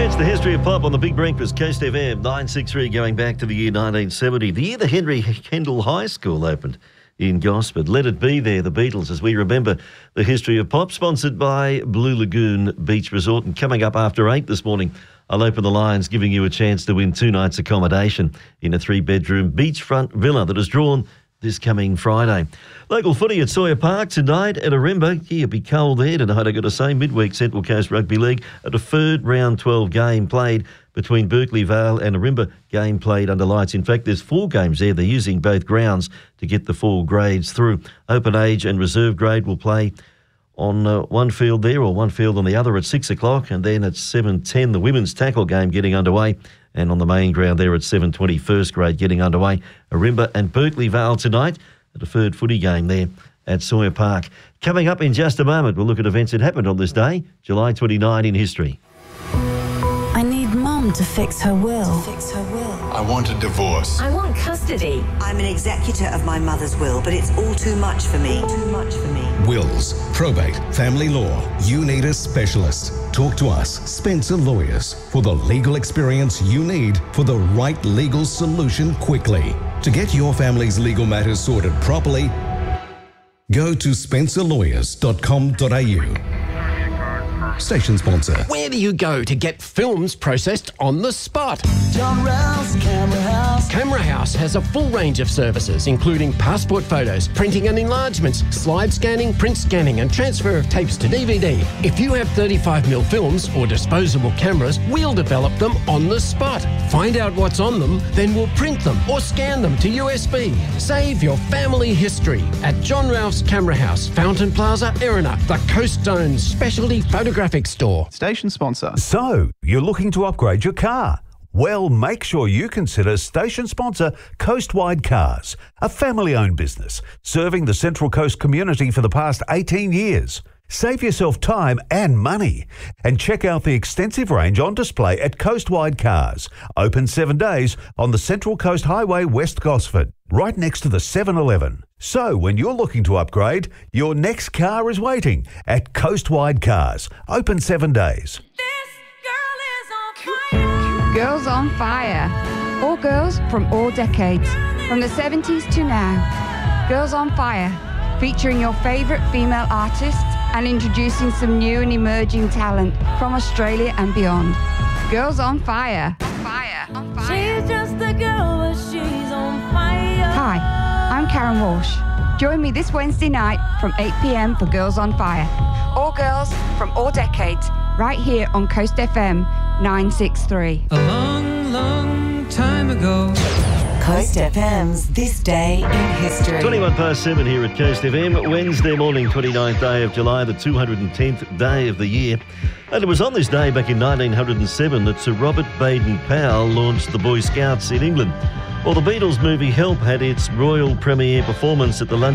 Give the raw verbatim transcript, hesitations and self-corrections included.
It's the history of pop on the Big Breakfast, Coast F M, nine sixty-three, going back to the year nineteen seventy, the year the Henry Kendall High School opened in Gosford. Let It Be There, the Beatles, as we remember the history of pop, sponsored by Blue Lagoon Beach Resort. And coming up after eight this morning, I'll open the lines, giving you a chance to win two nights accommodation in a three-bedroom beachfront villa that is drawn this coming Friday. Local footy at Sawyer Park tonight at Ourimbah. Yeah, it'll be cold there tonight, I've got to say. Midweek Central Coast Rugby League, a deferred round twelve game played between Berkeley Vale and Ourimbah. Game played under lights. In fact, there's four games there. They're using both grounds to get the four grades through. Open age and reserve grade will play on uh, one field there or one field on the other at six o'clock, and then at seven ten the women's tackle game getting underway, and on the main ground there at seven twenty first grade getting underway. Ourimbah and Berkeley Vale tonight, a deferred footy game there at Sawyer Park. Coming up in just a moment, we'll look at events that happened on this day, July twenty-ninth in history. I need Mum to fix her will. To fix her will. I want a divorce. I want custody. I'm an executor of my mother's will, but it's all too much for me. Too much for me. Wills, probate, family law. You need a specialist. Talk to us, Spencer Lawyers, for the legal experience you need for the right legal solution quickly. To get your family's legal matters sorted properly, go to spencer lawyers dot com dot a u. Station sponsor. Where do you go to get films processed on the spot? John Rouse Camera House. Camera House has a full range of services, including passport photos, printing and enlargements, slide scanning, print scanning and transfer of tapes to D V D. If you have thirty-five millimeter films or disposable cameras, we'll develop them on the spot. Find out what's on them, then we'll print them or scan them to U S B. Save your family history at John Rouse Camera House, Fountain Plaza, Erina, the Coast Zone's specialty photographic store. Station sponsor. So, you're looking to upgrade your car? Well, make sure you consider station sponsor Coastwide Cars, a family-owned business serving the Central Coast community for the past eighteen years. Save yourself time and money and check out the extensive range on display at Coastwide Cars, open seven days on the Central Coast Highway, West Gosford, right next to the seven eleven. So when you're looking to upgrade, your next car is waiting at Coastwide Cars, open seven days. This girl is on fire. Girls on Fire. All girls from all decades, from the seventies to now. Girls on Fire, featuring your favourite female artists and introducing some new and emerging talent from Australia and beyond. Girls on Fire. Fire. On fire. She's just a girl, but she's on fire. Hi, I'm Karen Walsh. Join me this Wednesday night from eight p m for Girls on Fire. All girls from all decades, right here on Coast F M nine sixty-three. A long, long time ago. Coast F M's This Day in History. twenty-one past seven here at Coast F M, Wednesday morning, twenty-ninth day of July, the two hundred tenth day of the year. And it was on this day back in nineteen oh seven that Sir Robert Baden-Powell launched the Boy Scouts in England. Well, the Beatles movie Help had its royal premiere performance at the London